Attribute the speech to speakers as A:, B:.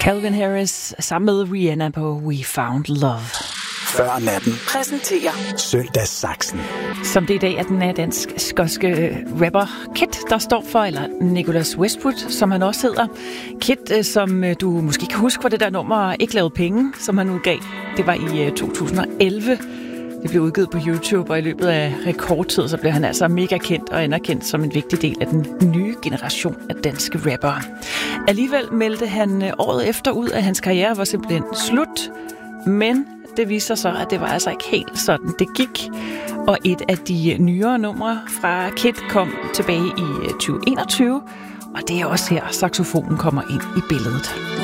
A: Calvin Harris sammen med Rihanna på We Found Love.
B: Før natten
C: præsenterer
B: Søndagssaksen.
A: Som det i dag er den dansk-skotske rapper Kid, der står for, eller Nicholas Westwood, som han også hedder. Kid, som du måske kan huske, var det der nummer Ikke Lavet Penge, som han udgav. Det var i 2011. Det blev udgivet på YouTube, og i løbet af rekordtid, så blev han altså mega kendt og anerkendt som en vigtig del af den nye generation af danske rappere. Alligevel meldte han året efter ud, at hans karriere var simpelthen slut, men det viser sig, at det var altså ikke helt sådan, det gik. Og et af de nyere numre fra Kid kom tilbage i 2021, og det er også her, saxofonen kommer ind i billedet.